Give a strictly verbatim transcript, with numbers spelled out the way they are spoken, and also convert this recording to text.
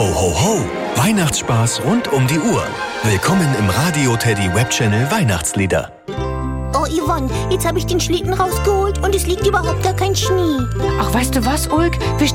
ho, ho! Weihnachtsspaß rund um die Uhr. Willkommen im Radio Teddy Webchannel Weihnachtslieder. Oh, Yvonne, jetzt habe ich den Schlitten rausgeholt und es liegt überhaupt gar kein Schnee. Ach, weißt du was, Ulk? Wir